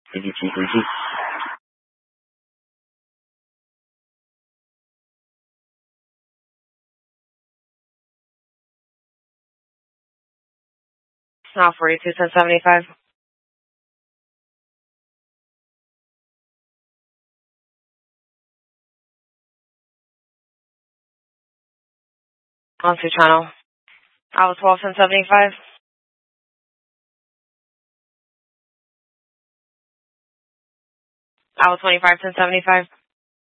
ADT3G. Now 42, 1075. On 2 channel. I was 12, 1075. I was 25, 1075.